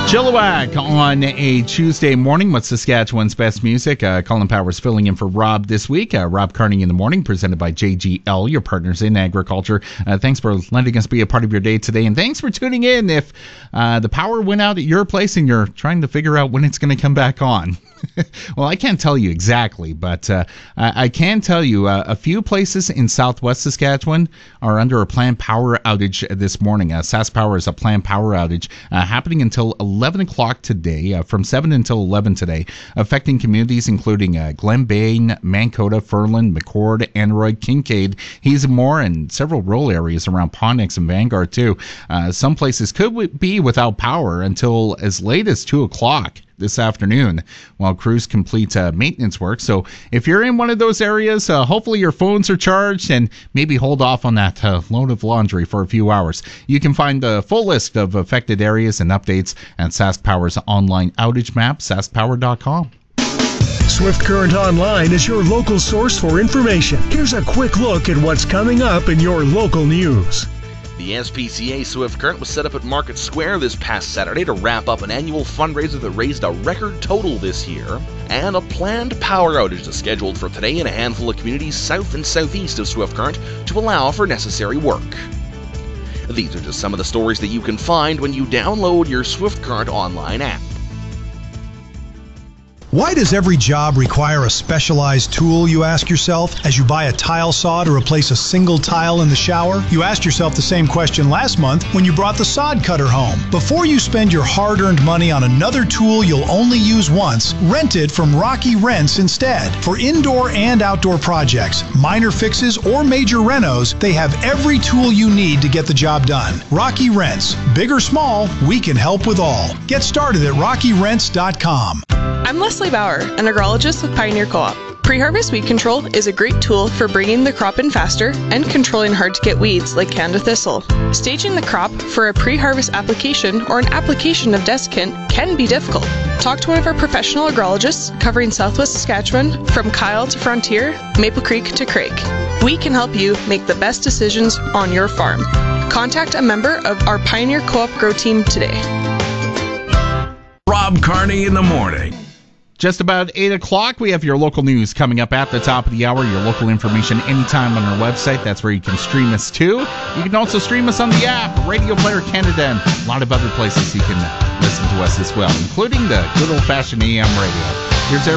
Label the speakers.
Speaker 1: Chilliwack on a Tuesday morning with Saskatchewan's best music. Colin Powers filling in for Rob this week. Rob Carney in the morning, presented by JGL, your partners in agriculture. Thanks for letting us be a part of your day today, and thanks for tuning in. If the power went out at your place and you're trying to figure out when it's going to come back on. Well, I can't tell you exactly, but I can tell you a few places in southwest Saskatchewan are under a planned power outage this morning. SaskPower is a planned power outage happening until 11 o'clock today, from 7 until 11 today, affecting communities including Glenbane, Mankota, Furland, McCord, Anroy, Kincaid, Heasamore, and several rural areas around Pondex and Vanguard, too. Some places could be without power until as late as 2 o'clock this afternoon while crews complete maintenance work. So if you're in one of those areas, hopefully your phones are charged and maybe hold off on that load of laundry for a few hours. You can find the full list of affected areas and updates at SaskPower's online outage map, saskpower.com.
Speaker 2: Swift Current Online is your local source for information. Here's a quick look at what's coming up in your local news.
Speaker 3: The SPCA Swift Current was set up at Market Square this past Saturday to wrap up an annual fundraiser that raised a record total this year, and a planned power outage is scheduled for today in a handful of communities south and southeast of Swift Current to allow for necessary work. These are just some of the stories that you can find when you download your Swift Current Online app.
Speaker 4: Why does every job require a specialized tool, you ask yourself, as you buy a tile saw to replace a single tile in the shower? You asked yourself the same question last month when you brought the sod cutter home. Before you spend your hard-earned money on another tool you'll only use once, rent it from Rocky Rents instead. For indoor and outdoor projects, minor fixes, or major renos, they have every tool you need to get the job done. Rocky Rents. Big or small, we can help with all. Get started at rockyrents.com.
Speaker 5: I'm Leslie Bauer, an agrologist with Pioneer Co-op. Pre-harvest weed control is a great tool for bringing the crop in faster and controlling hard-to-get weeds like Canada thistle. Staging the crop for a pre-harvest application or an application of desiccant can be difficult. Talk to one of our professional agrologists covering Southwest Saskatchewan from Kyle to Frontier, Maple Creek to Craig. We can help you make the best decisions on your farm. Contact a member of our Pioneer Co-op Grow Team today.
Speaker 6: Rob Carney in the morning.
Speaker 1: Just about 8 o'clock, we have your local news coming up at the top of the hour. Your local information anytime on our website. That's where you can stream us too. You can also stream us on the app, Radio Player Canada, and a lot of other places you can listen to us as well, including the good old-fashioned AM radio. Here's